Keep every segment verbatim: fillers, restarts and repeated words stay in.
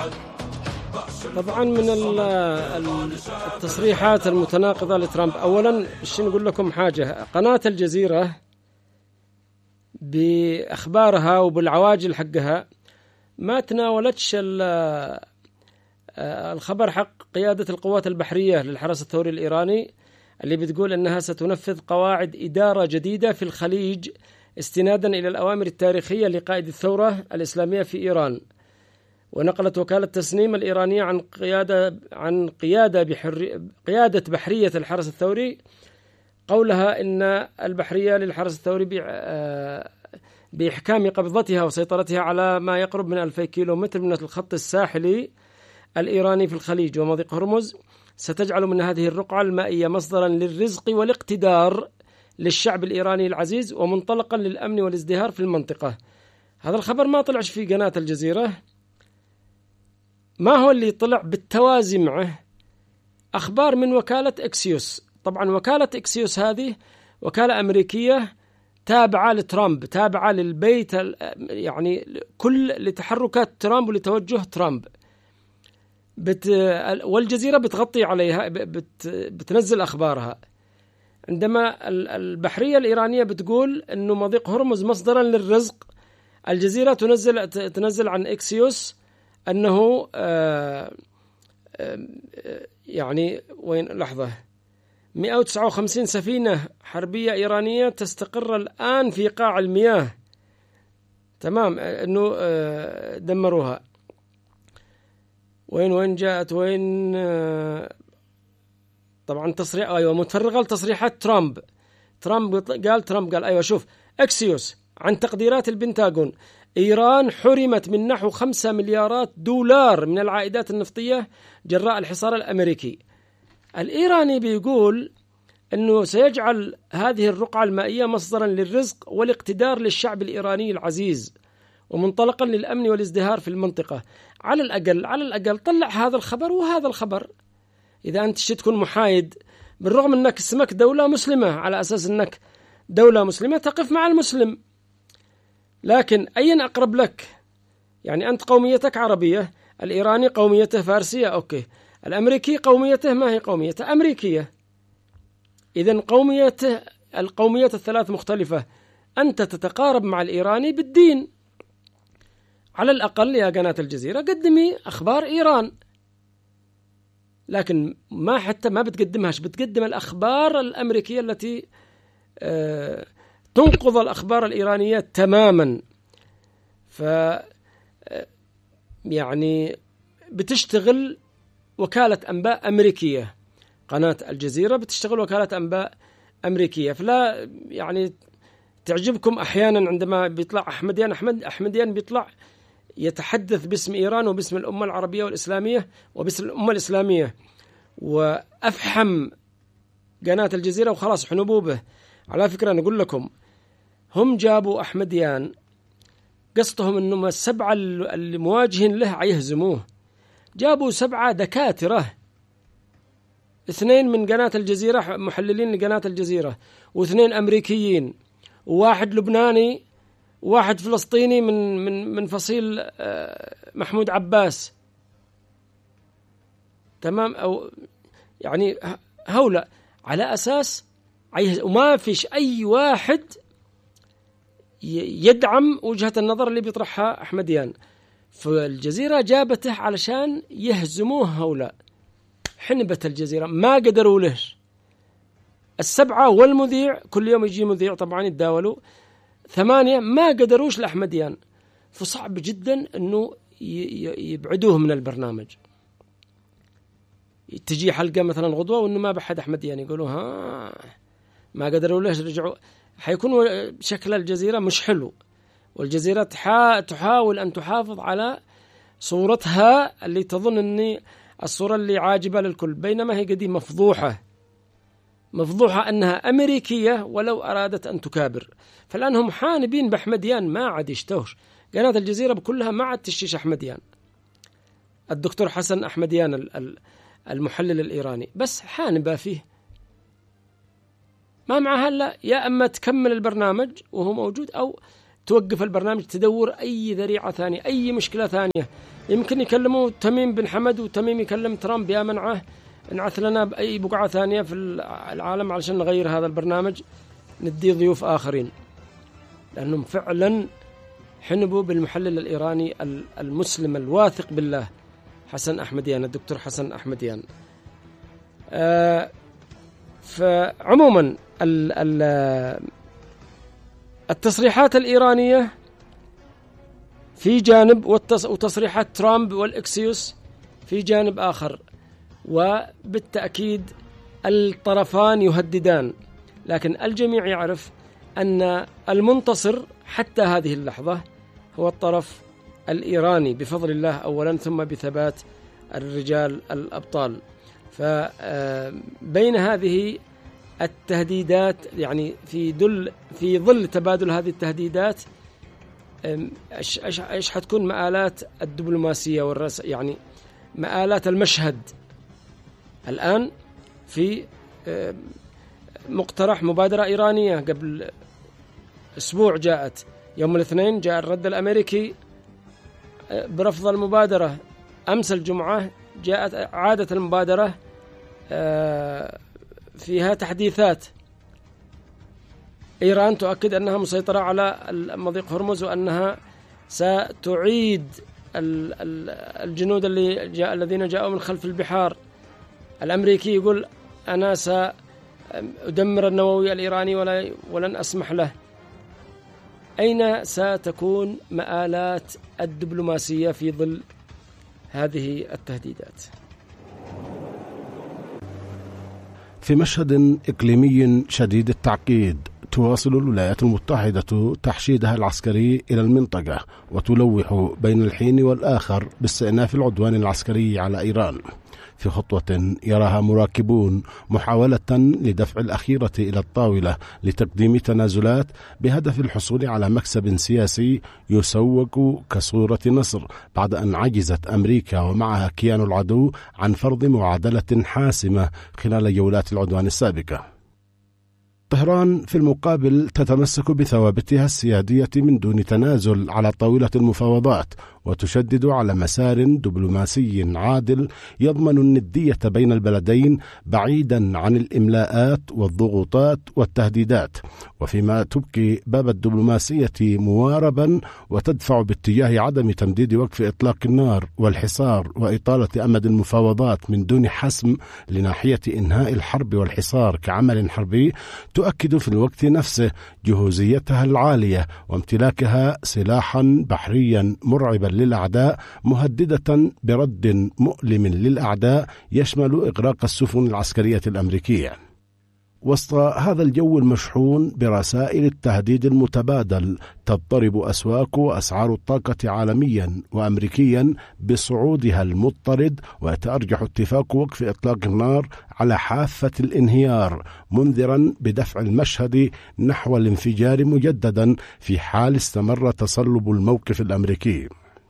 طبعا من التصريحات المتناقضة لترامب، أولا شو نقول لكم حاجة، قناة الجزيرة بأخبارها وبالعواجل حقها ما تناولتش الخبر حق قيادة القوات البحرية للحرس الثوري الإيراني اللي بتقول أنها ستنفذ قواعد إدارة جديدة في الخليج استنادا إلى الأوامر التاريخية لقائد الثورة الإسلامية في إيران. ونقلت وكالة تسنيم الإيرانية عن قيادة عن قيادة بحر قيادة بحرية الحرس الثوري قولها إن البحرية للحرس الثوري بإحكام قبضتها وسيطرتها على ما يقرب من ألفي كيلومتر من الخط الساحلي الإيراني في الخليج ومضيق هرمز ستجعل من هذه الرقعة المائية مصدرا للرزق والاقتدار للشعب الإيراني العزيز ومنطلقا للأمن والازدهار في المنطقة. هذا الخبر ما طلعش في قناة الجزيرة. ما هو اللي طلع بالتوازي معه؟ أخبار من وكالة إكسيوس. طبعا وكالة إكسيوس هذه وكالة أمريكية تابعة لترامب، تابعة للبيت، يعني كل لتحركات ترامب ولتوجه ترامب. بت والجزيرة بتغطي عليها، بت بتنزل أخبارها. عندما البحرية الإيرانية بتقول إنه مضيق هرمز مصدرا للرزق، الجزيرة تنزل تنزل عن إكسيوس أنه آآ آآ يعني وين لحظة مئة وتسعة وخمسين سفينة حربية إيرانية تستقر الآن في قاع المياه. تمام، أنه دمروها. وين وين جاءت وين طبعا تصريح أيوة متفرغة لتصريحات ترامب. ترامب قال ترامب قال أيوة شوف إكسيوس عن تقديرات البنتاغون إيران حرمت من نحو خمسة مليارات دولار من العائدات النفطية جراء الحصار الأمريكي. الإيراني بيقول أنه سيجعل هذه الرقعة المائية مصدرا للرزق والاقتدار للشعب الإيراني العزيز ومنطلقا للأمن والازدهار في المنطقة. على الأقل على الأقل طلع هذا الخبر وهذا الخبر. إذا أنت تكون محايد، بالرغم أنك اسمك دولة مسلمة، على أساس أنك دولة مسلمة تقف مع المسلم، لكن أين أقرب لك؟ يعني أنت قوميتك عربية، الإيراني قوميته فارسية، أوكي، الأمريكي قوميته ما هي قوميته أمريكية. إذن قوميته القوميات الثلاث مختلفة. أنت تتقارب مع الإيراني بالدين. على الأقل يا قناة الجزيرة قدمي أخبار إيران، لكن ما حتى ما بتقدمهاش، بتقدم الأخبار الأمريكية التي آه تنقض الأخبار الإيرانية تماما. ف يعني بتشتغل وكالة أنباء أمريكية، قناة الجزيرة بتشتغل وكالة أنباء أمريكية. فلا يعني تعجبكم أحيانا عندما بيطلع أحمديان أحمد أحمديان بيطلع يتحدث باسم إيران وباسم الأمة العربية والإسلامية وباسم الأمة الإسلامية، وأفحم قناة الجزيرة وخلاص حنبوبه. على فكرة نقول لكم، هم جابوا أحمديان قصتهم أنهم السبعة المواجهين له عيهزموه. جابوا سبعة دكاترة، اثنين من قناة الجزيرة محللين لقناة الجزيرة، واثنين أمريكيين، وواحد لبناني، وواحد فلسطيني من من من فصيل محمود عباس. تمام، أو يعني هؤلاء على أساس وما فيش أي واحد يدعم وجهة النظر اللي بيطرحها أحمديان. فالجزيرة جابته علشان يهزموه هؤلاء. حنبة الجزيرة ما قدروا له. السبعة والمذيع كل يوم يجي مذيع طبعا يتداولوا، ثمانية ما قدروش لأحمديان. فصعب جدا أنه يبعدوه من البرنامج. تجي حلقة مثلا غدوة وأنه ما بحد أحمديان، يقولوا ها ما قدروا له رجعوا. حيكون شكل الجزيرة مش حلو، والجزيرة تحاول أن تحافظ على صورتها اللي تظن أن الصورة اللي عاجبة للكل، بينما هي قديم مفضوحة مفضوحة أنها أمريكية ولو أرادت أن تكابر. فالآن هم حانبين بأحمديان، ما عاد يشتوش. قناة الجزيرة بكلها ما عاد تشيش أحمديان، الدكتور حسن أحمديان المحلل الإيراني بس حانبة فيه، ما معها إلا يا أما تكمل البرنامج وهو موجود، أو توقف البرنامج، تدور أي ذريعة ثانية، أي مشكلة ثانية. يمكن يكلموا تميم بن حمد وتميم يكلم ترامب يا منعه انعث لنا بأي بقعة ثانية في العالم علشان نغير هذا البرنامج، ندي ضيوف آخرين، لأنهم فعلا حنبوا بالمحلل الإيراني المسلم الواثق بالله حسن أحمديان، الدكتور حسن أحمديان. آه فعموما التصريحات الإيرانية في جانب، وتصريحات ترامب والإكسيوس في جانب آخر، وبالتأكيد الطرفان يهددان، لكن الجميع يعرف أن المنتصر حتى هذه اللحظة هو الطرف الإيراني بفضل الله أولا، ثم بثبات الرجال الأبطال. فبين هذه التهديدات، يعني في دل في ظل تبادل هذه التهديدات، ايش ايش حتكون مآلات الدبلوماسية والرس يعني مآلات المشهد الآن؟ في مقترح مبادرة إيرانية قبل أسبوع جاءت، يوم الاثنين جاء الرد الأمريكي برفض المبادرة. أمس الجمعة جاءت عادة المبادرة فيها تحديثات. إيران تؤكد أنها مسيطرة على مضيق هرمز، وأنها ستعيد الجنود اللي جاء الذين جاءوا من خلف البحار. الأمريكي يقول أنا سأدمر النووي الإيراني ولا ولن أسمح له. أين ستكون مآلات الدبلوماسية في ظل هذه التهديدات؟ في مشهد إقليمي شديد التعقيد، تواصل الولايات المتحدة تحشيدها العسكري إلى المنطقة، وتلوح بين الحين والآخر باستئناف العدوان العسكري على إيران، في خطوة يراها مراقبون محاولة لدفع الأخيرة إلى الطاولة لتقديم تنازلات بهدف الحصول على مكسب سياسي يسوق كصورة نصر، بعد أن عجزت أمريكا ومعها كيان العدو عن فرض معادلة حاسمة خلال جولات العدوان السابقة. طهران في المقابل تتمسك بثوابتها السيادية من دون تنازل على طاولة المفاوضات، وتشدد على مسار دبلوماسي عادل يضمن الندية بين البلدين بعيدا عن الإملاءات والضغوطات والتهديدات، وفيما تبقي باب الدبلوماسية مواربا وتدفع باتجاه عدم تمديد وقف إطلاق النار والحصار وإطالة أمد المفاوضات من دون حسم لناحية إنهاء الحرب والحصار كعمل حربي، تؤكد في الوقت نفسه جهوزيتها العالية وامتلاكها سلاحا بحريا مرعبا للأعداء، مهددة برد مؤلم للأعداء يشمل إغراق السفن العسكرية الأمريكية. وسط هذا الجو المشحون برسائل التهديد المتبادل، تضطرب أسواق وأسعار الطاقة عالميا وأمريكيا بصعودها المضطرد، ويتأرجح اتفاق وقف إطلاق النار على حافة الانهيار، منذرا بدفع المشهد نحو الانفجار مجددا في حال استمر تصلب الموقف الأمريكي.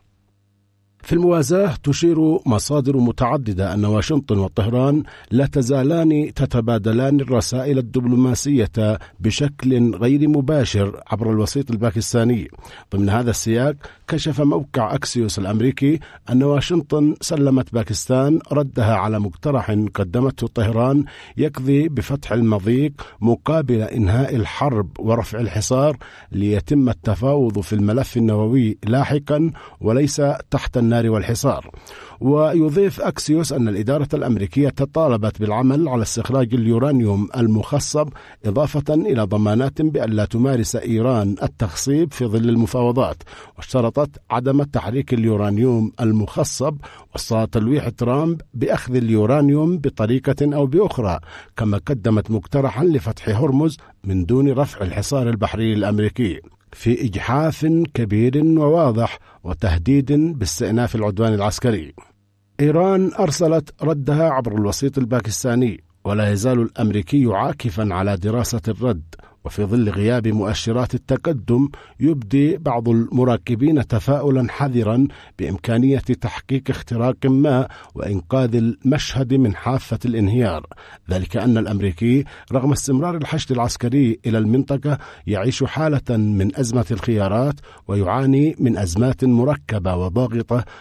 في الموازاة تشير مصادر متعددة أن واشنطن وطهران لا تزالان تتبادلان الرسائل الدبلوماسية بشكل غير مباشر عبر الوسيط الباكستاني. ضمن هذا السياق كشف موقع أكسيوس الأمريكي أن واشنطن سلمت باكستان ردها على مقترح قدمته طهران يقضي بفتح المضيق مقابل إنهاء الحرب ورفع الحصار، ليتم التفاوض في الملف النووي لاحقا وليس تحت النار والحصار. ويضيف أكسيوس أن الإدارة الأمريكية طالبت بالعمل على استخراج اليورانيوم المخصب، إضافة إلى ضمانات بأن لا تمارس إيران التخصيب في ظل المفاوضات، واشترطت عدم تحريك اليورانيوم المخصب وسط تلويح ترامب بأخذ اليورانيوم بطريقة أو بأخرى، كما قدمت مقترحا لفتح هرمز من دون رفع الحصار البحري الأمريكي، في إجحاف كبير وواضح وتهديد باستئناف العدوان العسكري. إيران أرسلت ردها عبر الوسيط الباكستاني، ولا يزال الأمريكي عاكفا على دراسة الرد، وفي ظل غياب مؤشرات التقدم يبدي بعض المراقبين تفاؤلا حذرا بإمكانية تحقيق اختراق ما وإنقاذ المشهد من حافة الانهيار، ذلك أن الأمريكي رغم استمرار الحشد العسكري إلى المنطقة يعيش حالة من أزمة الخيارات ويعاني من أزمات مركبة وضاغطة